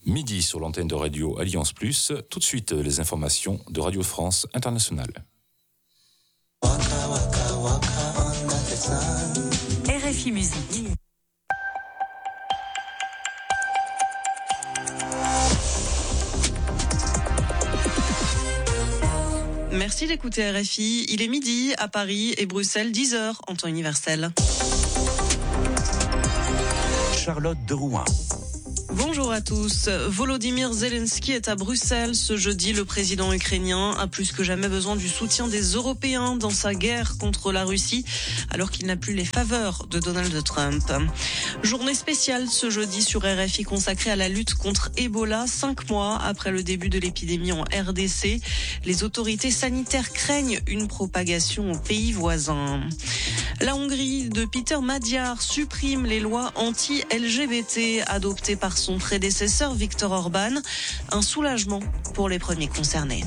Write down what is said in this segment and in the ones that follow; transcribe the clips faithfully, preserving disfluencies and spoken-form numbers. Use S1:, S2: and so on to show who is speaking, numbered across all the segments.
S1: Midi sur l'antenne de Radio Alliance Plus. Tout de suite, les informations de Radio France Internationale.
S2: R F I Musique.
S3: Merci d'écouter R F I. Il est midi à Paris et Bruxelles, dix heures en temps universel.
S4: Charlotte de Rouen.
S3: Bonjour à tous. Volodymyr Zelensky est à Bruxelles ce jeudi. Le président ukrainien a plus que jamais besoin du soutien des Européens dans sa guerre contre la Russie, alors qu'il n'a plus les faveurs de Donald Trump. Journée spéciale ce jeudi sur R F I consacrée à la lutte contre Ebola. Cinq mois après le début de l'épidémie en R D C, les autorités sanitaires craignent une propagation aux pays voisins. La Hongrie de Peter Magyar supprime les lois anti-L G B T adoptées par son prédécesseur Viktor Orban. Un soulagement pour les premiers concernés.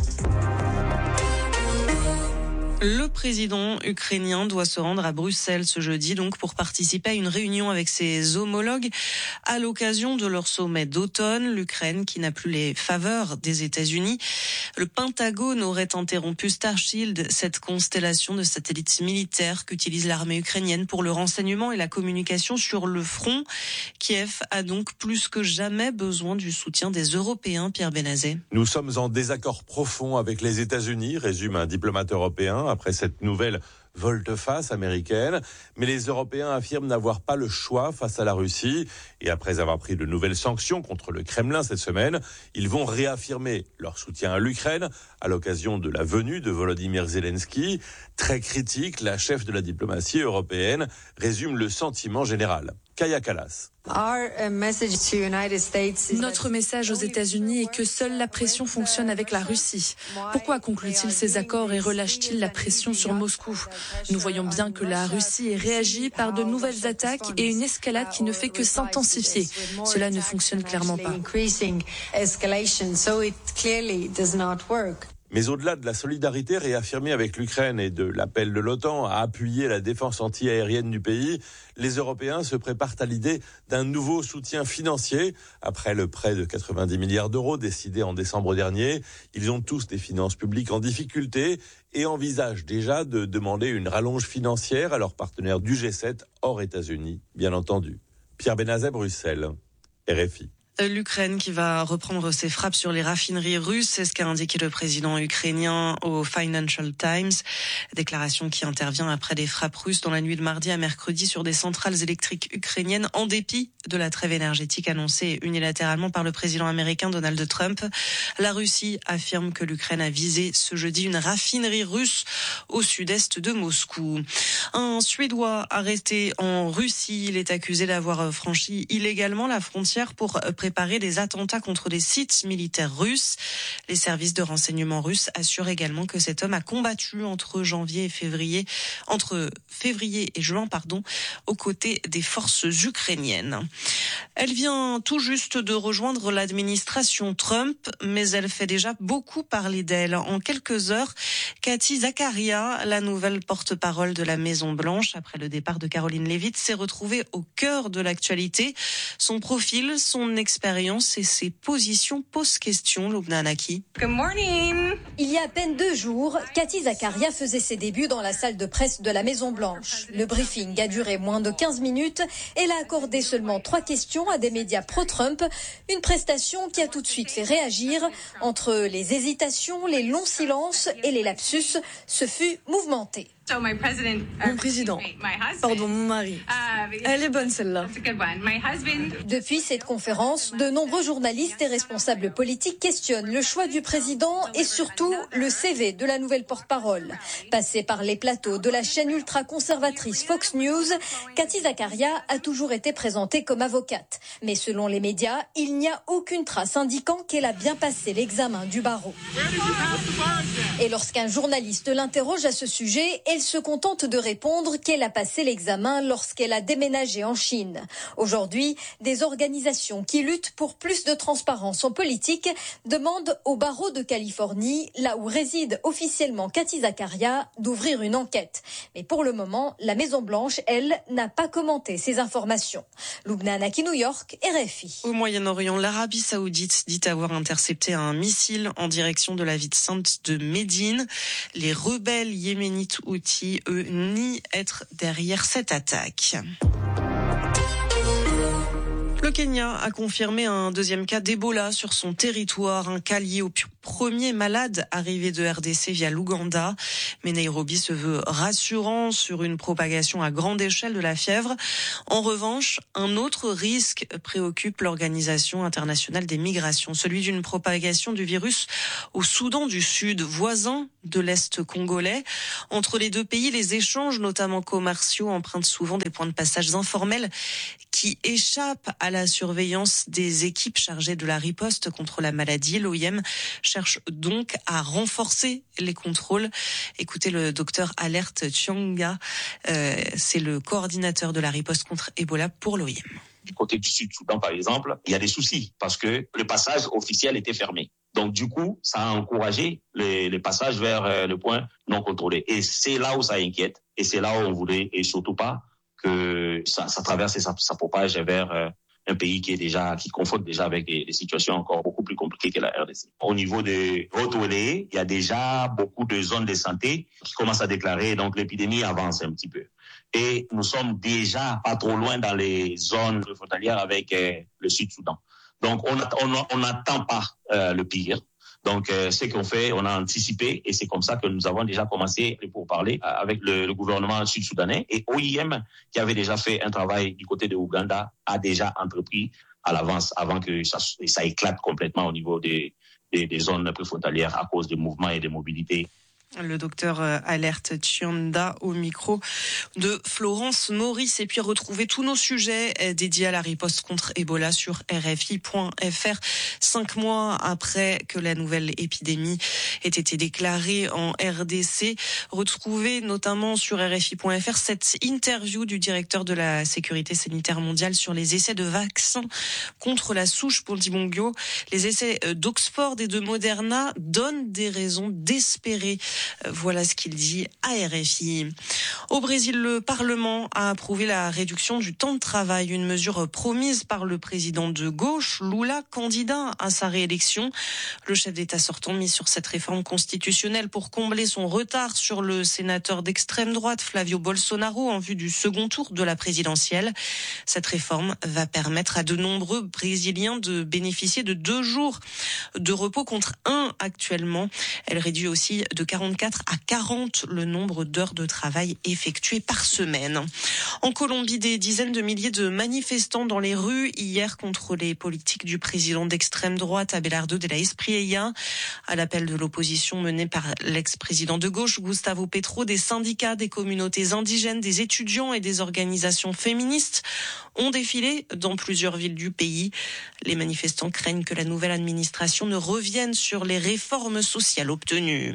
S3: Le président ukrainien doit se rendre à Bruxelles ce jeudi donc pour participer à une réunion avec ses homologues à l'occasion de leur sommet d'automne. L'Ukraine qui n'a plus les faveurs des États-Unis. Le Pentagone aurait interrompu Starshield, cette constellation de satellites militaires qu'utilise l'armée ukrainienne pour le renseignement et la communication sur le front. Kiev a donc plus que jamais besoin du soutien des Européens, Pierre Benazet.
S5: Nous sommes en désaccord profond avec les États-Unis, résume un diplomate européen après cette nouvelle volte-face américaine. Mais les Européens affirment n'avoir pas le choix face à la Russie. Et après avoir pris de nouvelles sanctions contre le Kremlin cette semaine, ils vont réaffirmer leur soutien à l'Ukraine à l'occasion de la venue de Volodymyr Zelensky. Très critique, la chef de la diplomatie européenne résume le sentiment général. Kaya Kallas.
S6: Notre message aux États-Unis est que seule la pression fonctionne avec la Russie. Pourquoi conclut-il ces accords et relâche-t-il la pression sur Moscou ? Nous voyons bien que la Russie ait réagi par de nouvelles attaques et une escalade qui ne fait que s'intensifier. Cela ne fonctionne clairement pas.
S5: Mais au-delà de la solidarité réaffirmée avec l'Ukraine et de l'appel de l'OTAN à appuyer la défense anti-aérienne du pays, les Européens se préparent à l'idée d'un nouveau soutien financier. Après le prêt de quatre-vingt-dix milliards d'euros décidé en décembre dernier, ils ont tous des finances publiques en difficulté et envisagent déjà de demander une rallonge financière à leurs partenaires du G sept hors États-Unis, bien entendu. Pierre Benazet, Bruxelles, R F I.
S3: L'Ukraine qui va reprendre ses frappes sur les raffineries russes, c'est ce qu'a indiqué le président ukrainien au Financial Times. Déclaration qui intervient après des frappes russes dans la nuit de mardi à mercredi sur des centrales électriques ukrainiennes en dépit de la trêve énergétique annoncée unilatéralement par le président américain Donald Trump. La Russie affirme que l'Ukraine a visé ce jeudi une raffinerie russe au sud-est de Moscou. Un Suédois arrêté en Russie, il est accusé d'avoir franchi illégalement la frontière pour préparer préparer des attentats contre des sites militaires russes. Les services de renseignement russes assurent également que cet homme a combattu entre janvier et février, entre février et juin, pardon, aux côtés des forces ukrainiennes. Elle vient tout juste de rejoindre l'administration Trump, mais elle fait déjà beaucoup parler d'elle. En quelques heures, Cathy Zakaria, la nouvelle porte-parole de la Maison-Blanche, après le départ de Caroline Leavitt, s'est retrouvée au cœur de l'actualité. Son profil, son expérience et ses positions posent question, Lubna Anaki.
S7: Good morning. Il y a à peine deux jours, Cathy Zakaria faisait ses débuts dans la salle de presse de la Maison-Blanche. Le briefing a duré moins de quinze minutes. Elle a accordé seulement trois questions à des médias pro-Trump. Une prestation qui a tout de suite fait réagir. Entre les hésitations, les longs silences et les lapsus, ce fut mouvementé.
S6: Mon président, pardon, mon mari. Elle est bonne celle-là.
S7: Depuis cette conférence, de nombreux journalistes et responsables politiques questionnent le choix du président et surtout le C V de la nouvelle porte-parole. Passée par les plateaux de la chaîne ultra-conservatrice Fox News, Cathy Zakaria a toujours été présentée comme avocate. Mais selon les médias, il n'y a aucune trace indiquant qu'elle a bien passé l'examen du barreau. Et lorsqu'un journaliste l'interroge à ce sujet, elle elle se contente de répondre qu'elle a passé l'examen lorsqu'elle a déménagé en Chine. Aujourd'hui, des organisations qui luttent pour plus de transparence en politique demandent au barreau de Californie, là où réside officiellement Cathy Zakaria, d'ouvrir une enquête. Mais pour le moment, la Maison-Blanche, elle, n'a pas commenté ces informations. Lubna Anaki, New York, R F I.
S3: Au Moyen-Orient, l'Arabie Saoudite dit avoir intercepté un missile en direction de la ville sainte de Médine. Les rebelles yéménites Houthis, eux, nient être derrière cette attaque. Le Kenya a confirmé un deuxième cas d'Ebola sur son territoire, un cas lié au premier malade arrivé de R D C via l'Ouganda. Mais Nairobi se veut rassurant sur une propagation à grande échelle de la fièvre. En revanche, un autre risque préoccupe l'Organisation internationale des migrations, celui d'une propagation du virus au Soudan du Sud, voisin de l'Est congolais. Entre les deux pays, les échanges, notamment commerciaux, empruntent souvent des points de passage informels qui échappent à la surveillance des équipes chargées de la riposte contre la maladie. L'O I M cherche donc à renforcer les contrôles. Écoutez le docteur Alert Chianga, euh, c'est le coordinateur de la riposte contre Ebola pour l'O I M.
S8: Du côté du Sud-Soudan, par exemple, il y a des soucis parce que le passage officiel était fermé. Donc, du coup, ça a encouragé les, les passages vers euh, le point non contrôlé. Et c'est là où ça inquiète. Et c'est là où on voulait, et surtout pas, que ça, ça traverse et ça, ça propage vers euh, un pays qui est déjà, qui confronte déjà avec des, des situations encore beaucoup plus compliquées que la R D C. Au niveau des Hautes-Volées, il y a déjà beaucoup de zones de santé qui commencent à déclarer, donc l'épidémie avance un petit peu. Et nous sommes déjà pas trop loin dans les zones frontalières avec euh, le Sud-Soudan. Donc, on n'attend pas euh, le pire. Donc, euh, ce qu'on fait, on a anticipé et c'est comme ça que nous avons déjà commencé les pourparlers avec le, le gouvernement sud-soudanais. Et O I M, qui avait déjà fait un travail du côté de Ouganda, a déjà entrepris à l'avance avant que ça, ça éclate complètement au niveau des, des, des zones préfrontalières à cause des mouvements et des mobilités.
S3: Le docteur Alert Chianda au micro de Florence Maurice. Et puis retrouver tous nos sujets dédiés à la riposte contre Ebola sur R F I point F R. Cinq mois après que la nouvelle épidémie ait été déclarée en R D C. Retrouvez notamment sur R F I point F R cette interview du directeur de la sécurité sanitaire mondiale sur les essais de vaccins contre la souche Bundibugyo. Les essais d'Oxford et de Moderna donnent des raisons d'espérer. Voilà ce qu'il dit à R F I. Au Brésil, le Parlement a approuvé la réduction du temps de travail, une mesure promise par le président de gauche, Lula, candidat à sa réélection. Le chef d'État sortant mise sur cette réforme constitutionnelle pour combler son retard sur le sénateur d'extrême droite, Flavio Bolsonaro, en vue du second tour de la présidentielle. Cette réforme va permettre à de nombreux Brésiliens de bénéficier de deux jours de repos contre un actuellement. Elle réduit aussi de quarante-quatre à quarante le nombre d'heures de travail effectuées par semaine. En Colombie, des dizaines de milliers de manifestants dans les rues hier contre les politiques du président d'extrême droite Abelardo de la Espriella. À l'appel de l'opposition menée par l'ex-président de gauche Gustavo Petro, des syndicats, des communautés indigènes, des étudiants et des organisations féministes ont défilé dans plusieurs villes du pays. Les manifestants craignent que la nouvelle administration ne revienne sur les réformes sociales obtenues.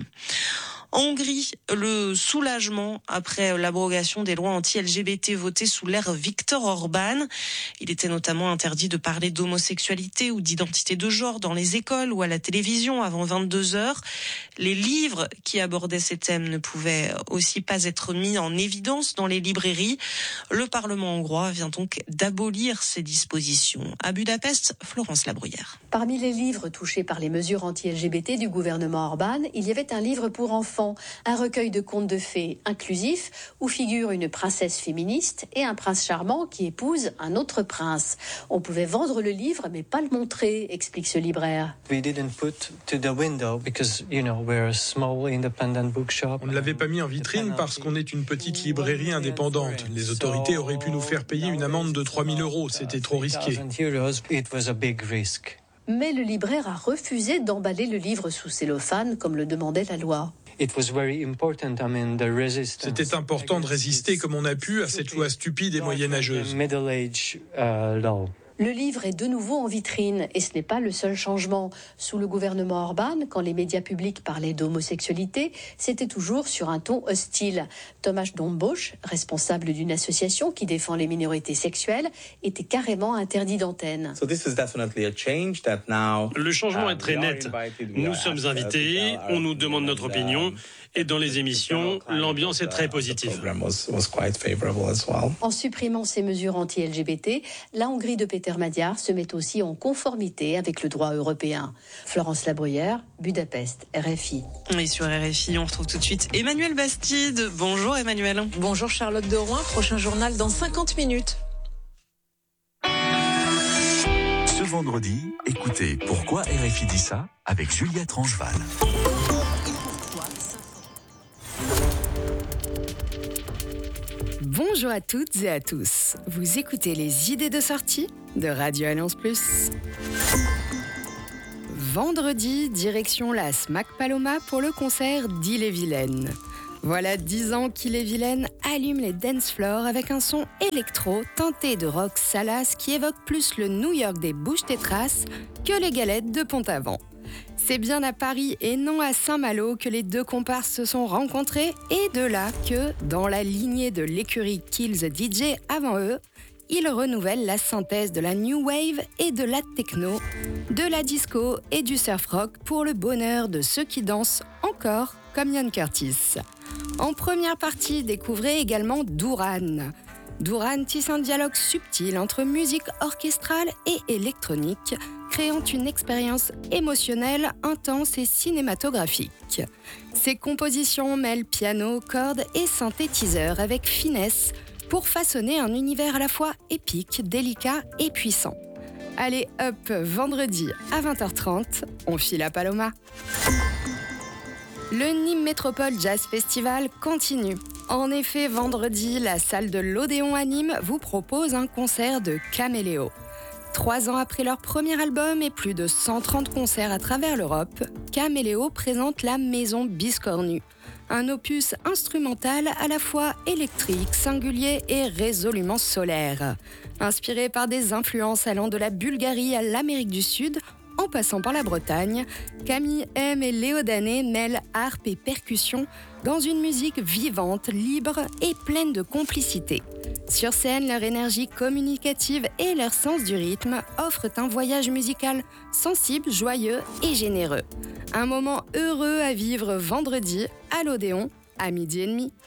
S3: En Hongrie, le soulagement après l'abrogation des lois anti-L G B T votées sous l'ère Viktor Orban. Il était notamment interdit de parler d'homosexualité ou d'identité de genre dans les écoles ou à la télévision avant vingt-deux heures. Les livres qui abordaient ces thèmes ne pouvaient aussi pas être mis en évidence dans les librairies. Le Parlement hongrois vient donc d'abolir ces dispositions. À Budapest, Florence Labruyère.
S9: Parmi les livres touchés par les mesures anti-L G B T du gouvernement Orban, il y avait un livre pour enfants, un recueil de contes de fées inclusif où figure une princesse féministe et un prince charmant qui épouse un autre prince. On pouvait vendre le livre mais pas le montrer, explique ce libraire.
S10: On ne l'avait pas mis en vitrine parce qu'on est une petite librairie indépendante. Les autorités auraient pu nous faire payer une amende de trois mille euros. C'était trop risqué.
S9: Mais le libraire a refusé d'emballer le livre sous cellophane comme le demandait la loi.
S10: C'était important de résister comme on a pu à cette loi stupide et moyenâgeuse.
S9: Le livre est de nouveau en vitrine et ce n'est pas le seul changement. Sous le gouvernement Orban, quand les médias publics parlaient d'homosexualité, c'était toujours sur un ton hostile. Tomasz Dąbos, responsable d'une association qui défend les minorités sexuelles, était carrément interdit d'antenne.
S11: Le changement est très net. Nous sommes invités, on nous demande notre opinion. Et dans les émissions, l'ambiance est très positive.
S9: En supprimant ces mesures anti-L G B T, la Hongrie de Peter Magyar se met aussi en conformité avec le droit européen. Florence Labruyère, Budapest, R F I.
S3: Et sur R F I, on retrouve tout de suite Emmanuel Bastide. Bonjour Emmanuel.
S12: Bonjour Charlotte de Rouen, prochain journal dans cinquante minutes.
S4: Ce vendredi, écoutez Pourquoi R F I dit ça avec Juliette Rangeval.
S13: Bonjour à toutes et à tous. Vous écoutez les idées de sortie de Radio Alliance Plus. Vendredi, direction la Smack Paloma pour le concert d'Ille-et-Vilaine. Voilà dix ans qu'Ille-et-Vilaine allume les dance floors avec un son électro teinté de rock salace qui évoque plus le New York des Bouches-Tétras que les galettes de Pont-Aven. C'est bien à Paris et non à Saint-Malo que les deux comparses se sont rencontrés et de là que, dans la lignée de l'écurie Kill the D J avant eux, ils renouvellent la synthèse de la new wave et de la techno, de la disco et du surf rock pour le bonheur de ceux qui dansent encore comme Ian Curtis. En première partie, découvrez également Douran. Douran tisse un dialogue subtil entre musique orchestrale et électronique, créant une expérience émotionnelle, intense et cinématographique. Ses compositions mêlent piano, cordes et synthétiseurs avec finesse pour façonner un univers à la fois épique, délicat et puissant. Allez hop, vendredi à vingt heures trente, on file à Paloma. Le Nîmes Métropole Jazz Festival continue. En effet, vendredi, la salle de l'Odéon à Nîmes vous propose un concert de Caméléo. Trois ans après leur premier album et plus de cent trente concerts à travers l'Europe, Caméléo présente la Maison Biscornue. Un opus instrumental à la fois électrique, singulier et résolument solaire. Inspiré par des influences allant de la Bulgarie à l'Amérique du Sud, en passant par la Bretagne, Camille M et Léo Danet mêlent harpe et percussion dans une musique vivante, libre et pleine de complicité. Sur scène, leur énergie communicative et leur sens du rythme offrent un voyage musical sensible, joyeux et généreux. Un moment heureux à vivre vendredi à l'Odéon à midi et demi.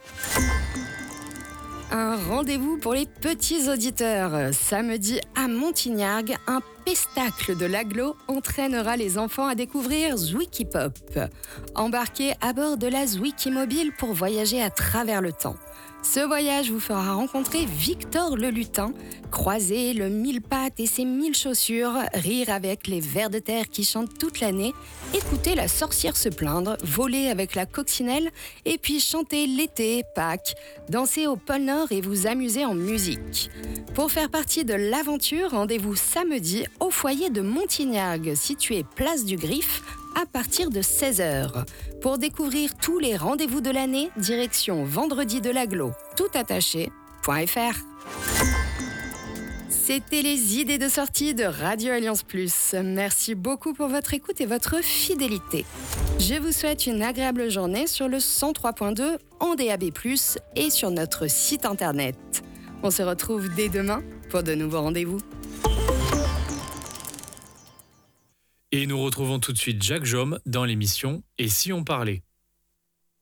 S13: Un rendez-vous pour les petits auditeurs. Samedi à Montignargues, un pestacle de l'agglo entraînera les enfants à découvrir Zwiki Pop. Embarquez à bord de la Zwiki Mobile pour voyager à travers le temps. Ce voyage vous fera rencontrer Victor le lutin, croiser le mille pattes et ses mille chaussures, rire avec les vers de terre qui chantent toute l'année, écouter la sorcière se plaindre, voler avec la coccinelle et puis chanter l'été, Pâques, danser au pôle Nord et vous amuser en musique. Pour faire partie de l'aventure, rendez-vous samedi au foyer de Montignargues, situé place du Griffe, à partir de seize heures. Pour découvrir tous les rendez-vous de l'année, direction vendredi de l'agglo, tout attaché, .fr. C'était les idées de sortie de Radio Alliance Plus. Merci beaucoup pour votre écoute et votre fidélité. Je vous souhaite une agréable journée sur le cent trois point deux en D A B plus, et sur notre site internet. On se retrouve dès demain pour de nouveaux rendez-vous.
S14: Et nous retrouvons tout de suite Jacques Jaume dans l'émission « Et si on parlait ?»